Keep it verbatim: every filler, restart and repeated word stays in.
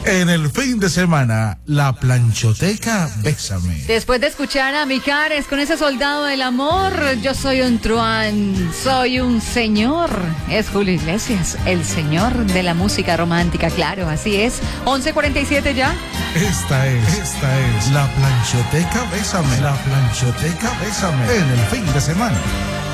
En el fin de semana, la planchoteca Bésame. Después de escuchar a Mijares con ese soldado del amor, yo soy un truán, soy un señor. Es Julio Iglesias, el señor de la música romántica, claro, así es. once cuarenta y siete ya. Esta es, esta es la planchoteca Bésame. La planchoteca Bésame. En el fin de semana.